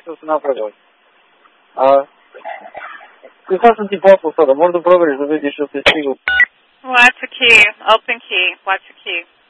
Što se napravili? Sad sam ti poslao sada, možda proveriš da vidiš da se stigu. What's the key? Open key. What's the key?